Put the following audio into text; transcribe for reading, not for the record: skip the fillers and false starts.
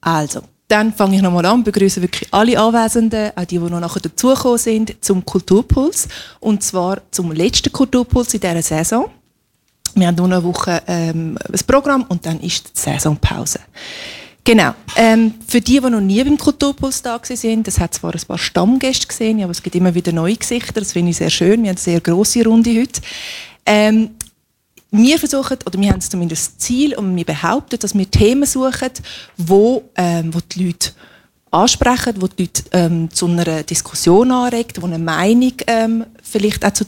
Also, dann fange ich nochmal an, begrüße wirklich alle Anwesenden, auch die noch nachher dazugekommen sind, zum Kulturpuls. Und zwar zum letzten Kulturpuls in dieser Saison. Wir haben nur noch eine Woche ein Programm und dann ist die Saisonpause. Genau. Für die noch nie beim Kulturpuls da waren, das hat zwar ein paar Stammgäste gesehen, aber es gibt immer wieder neue Gesichter. Das finde ich sehr schön. Wir haben eine sehr grosse Runde heute. Wir versuchen, oder wir haben zumindest das Ziel und wir behaupten, dass wir Themen suchen, wo die Leute ansprechen, wo die Leute zu einer Diskussion anregt, wo eine Meinung vielleicht auch zu